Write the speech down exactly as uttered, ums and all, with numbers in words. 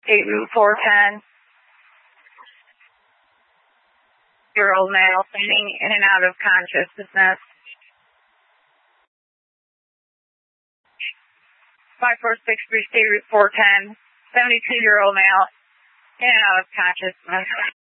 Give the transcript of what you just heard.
State Route four ten. Year old male standing in and out of consciousness. five four six three State Route four ten. seventy-two year old male in and out of consciousness.